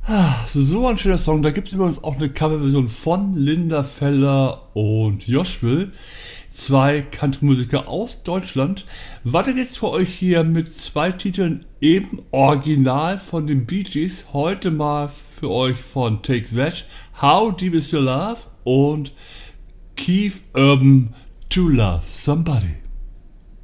So ein schöner Song. Da gibt es übrigens auch eine Coverversion von Linda Feller und Joshua, zwei Country-Musiker aus Deutschland. Weiter geht's für euch hier mit zwei Titeln eben original von den Bee Gees. Heute mal für euch von Take That, How Deep Is Your Love und Keith Urban, To Love Somebody.